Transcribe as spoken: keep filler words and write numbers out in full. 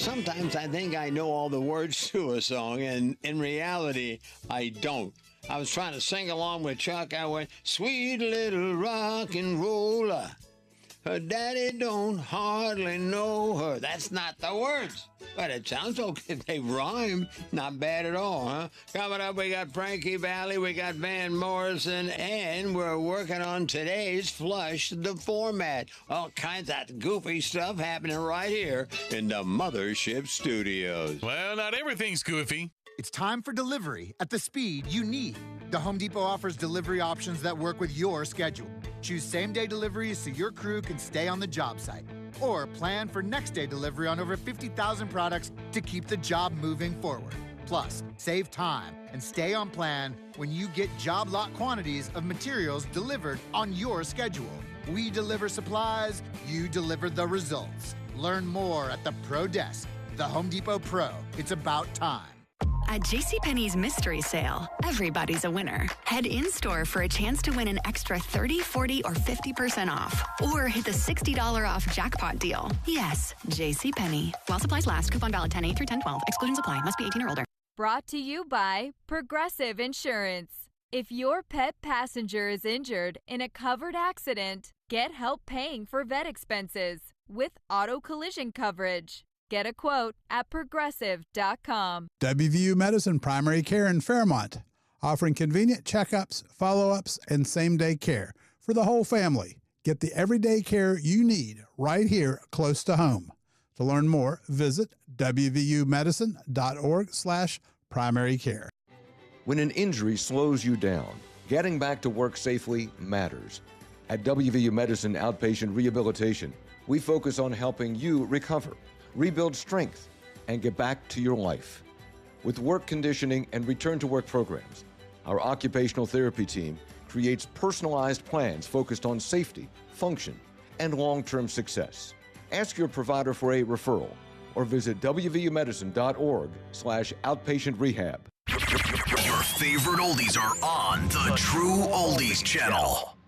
sometimes I think I know all the words to a song, and in reality, I don't. I was trying to sing along with Chuck. I went, sweet little rock and roller. Her daddy don't hardly know her. That's not the words. But it sounds okay. They rhyme. Not bad at all, huh? Coming up, we got Frankie Valli, we got Van Morrison, and we're working on today's Flush the Format. All kinds of goofy stuff happening right here in the Mothership Studios. Well, not everything's goofy. It's time for delivery at the speed you need. The Home Depot offers delivery options that work with your schedule. Choose same-day deliveries so your crew can stay on the job site. Or plan for next-day delivery on over fifty thousand products to keep the job moving forward. Plus, save time and stay on plan when you get job lot quantities of materials delivered on your schedule. We deliver supplies, you deliver the results. Learn more at the Pro Desk. The Home Depot Pro. It's about time. At JCPenney's Mystery Sale, everybody's a winner. Head in-store for a chance to win an extra thirty, forty, or fifty percent off. Or hit the sixty dollars off jackpot deal. Yes, JCPenney. While supplies last, coupon valid ten eight through ten twelve. Exclusions apply. Must be eighteen or older. Brought to you by Progressive Insurance. If your pet passenger is injured in a covered accident, get help paying for vet expenses with auto collision coverage. Get a quote at progressive dot com. W V U Medicine Primary Care in Fairmont, offering convenient checkups, follow-ups, and same-day care for the whole family. Get the everyday care you need right here close to home. To learn more, visit w v u medicine dot org slash primary care. When an injury slows you down, getting back to work safely matters. At W V U Medicine Outpatient Rehabilitation, we focus on helping you recover, rebuild strength, and get back to your life. With work conditioning and return to work programs, our occupational therapy team creates personalized plans focused on safety, function, and long-term success. Ask your provider for a referral or visit w v u medicine dot org slash outpatient rehab. Your favorite oldies are on the True Oldies Channel.